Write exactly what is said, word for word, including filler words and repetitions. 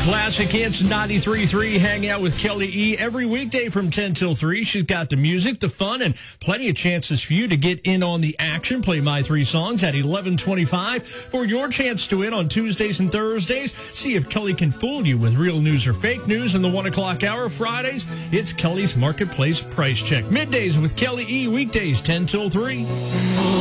Classic Hits ninety-three point three. Hang out with Kelly E. every weekday from ten till three. She's got the music, the fun, and plenty of chances for you to get in on the action. Play my three songs at eleven twenty-five for your chance to win on Tuesdays and Thursdays. See if Kelly can fool you with real news or fake news in the one o'clock hour. Fridays, it's Kelly's Marketplace Price Check. Middays with Kelly E. Weekdays ten till three.